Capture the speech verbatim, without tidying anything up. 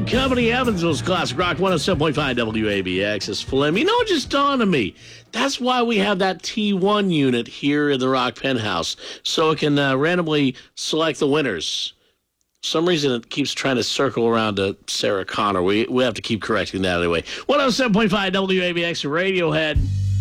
Company Evansville's Classic Rock one oh seven point five W A B X is Philem. You know, it just dawned on me. That's why we have that T one unit here in the Rock Penthouse, so it can uh, randomly select the winners. For some reason, it keeps trying to circle around to Sarah Connor. We, we have to keep correcting that anyway. one oh seven point five W A B X Radiohead.